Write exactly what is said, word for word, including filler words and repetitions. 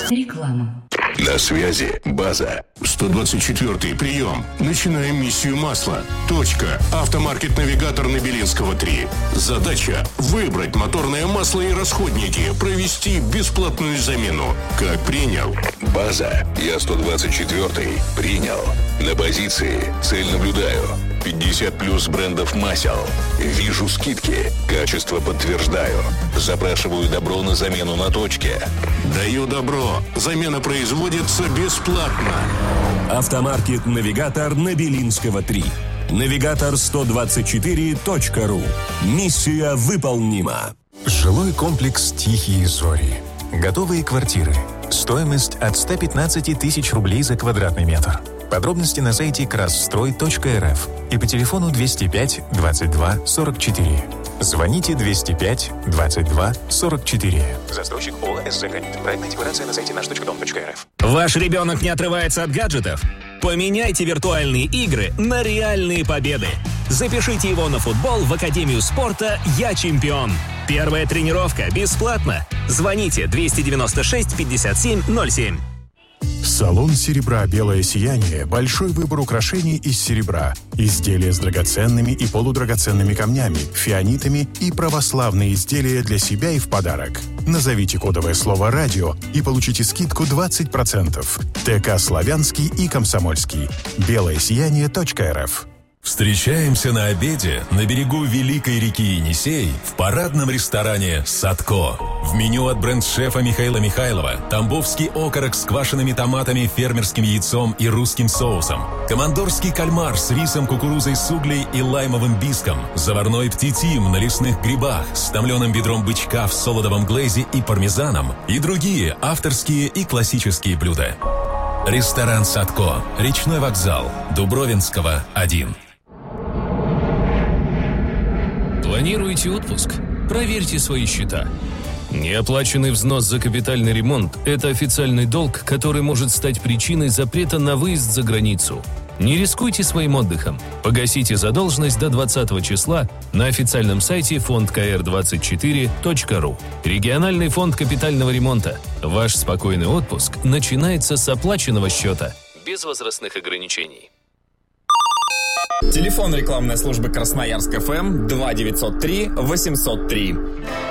Реклама. На связи база. сто двадцать четвёртый прием. Начинаем миссию масла. Точка. Автомаркет-навигатор на Белинского три. Задача – выбрать моторное масло и расходники, провести бесплатную замену. Как принял? База. Я сто двадцать четвёртый. Принял. На позиции. Цель наблюдаю. пятьдесят плюс брендов масел. Вижу скидки. Качество подтверждаю. Запрашиваю добро на замену на точке. Даю добро. Замена производится бесплатно. Автомаркет-навигатор на Белинского три. Навигатор сто двадцать четыре точка ру. Миссия выполнима. Жилой комплекс «Тихие зори». Готовые квартиры. Стоимость от ста пятнадцати тысяч рублей за квадратный метр. Подробности на сайте красстрой точка эр эф и по телефону двести пять двадцать два сорок четыре. Звоните двести пять двадцать два сорок четыре. Застройщик ООО «СЗ Гранит». Проектная декларация на сайте наш точка дом точка эр эф. Ваш ребенок не отрывается от гаджетов? Поменяйте виртуальные игры на реальные победы. Запишите его на футбол в Академию спорта «Я чемпион». Первая тренировка бесплатно. Звоните двести девяносто шесть пятьдесят семь ноль семь. Салон серебра «Белое сияние» – большой выбор украшений из серебра, изделия с драгоценными и полудрагоценными камнями, фианитами и православные изделия для себя и в подарок. Назовите кодовое слово «Радио» и получите скидку двадцать процентов. ТК «Славянский» и «Комсомольский». белое сияние точка эр эф. Встречаемся на обеде на берегу Великой реки Енисей в парадном ресторане «Садко». В меню от бренд-шефа Михаила Михайлова тамбовский окорок с квашеными томатами, фермерским яйцом и русским соусом, командорский кальмар с рисом, кукурузой с углей и лаймовым биском, заварной птитим на лесных грибах с томленым бедром бычка в солодовом глэзе и пармезаном и другие авторские и классические блюда. Ресторан «Садко», речной вокзал, Дубровинского, один. Планируете отпуск? Проверьте свои счета. Неоплаченный взнос за капитальный ремонт – это официальный долг, который может стать причиной запрета на выезд за границу. Не рискуйте своим отдыхом. Погасите задолженность до двадцатого числа на официальном сайте фонд ка эр двадцать четыре точка ру. Региональный фонд капитального ремонта. Ваш спокойный отпуск начинается с оплаченного счета. Без возрастных ограничений. Телефон рекламной службы Красноярск ФМ два девятьсот три восемьсот три.